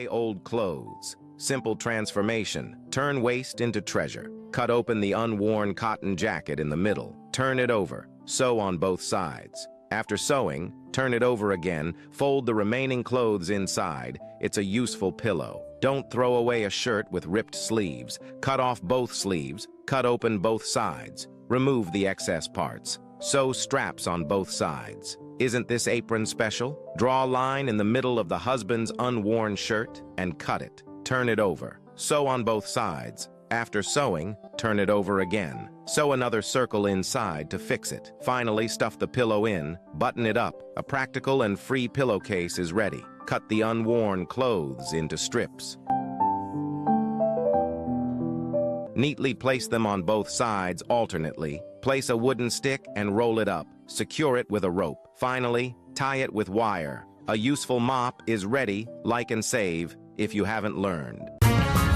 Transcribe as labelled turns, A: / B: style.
A: old clothes. Simple transformation. Turn waste into treasure. Cut open the unworn cotton jacket in the middle. Turn it over. Sew on both sides. After sewing, turn it over again, fold the remaining clothes inside. It's a useful pillow. Don't throw away a shirt with ripped sleeves. Cut off both sleeves. Cut open both sides. Remove the excess parts. Sew straps on both sides. Isn't this apron special? Draw a line in the middle of the husband's unworn shirt and cut it. Turn it over. Sew on both sides. After sewing, turn it over again. Sew another circle inside to fix it. Finally, stuff the pillow in, button it up. A practical and free pillowcase is ready. Cut the unworn clothes into strips. Neatly place them on both sides alternately. Place a wooden stick and roll it up. Secure it with a rope. Finally, tie it with wire. A useful mop is ready. Like and save if you haven't learned.